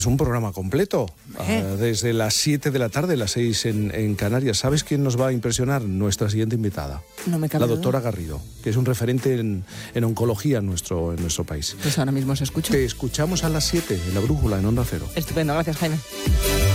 Es un programa completo, desde las 7 de la tarde, las 6 en Canarias. ¿Sabes quién nos va a impresionar? Nuestra siguiente invitada. No me cabe la duda. doctora Garrido, que es un referente en oncología en nuestro país. Pues ahora mismo se escucha. Te escuchamos a las 7 en La Brújula, en Onda Cero. Estupendo, gracias, Jaime.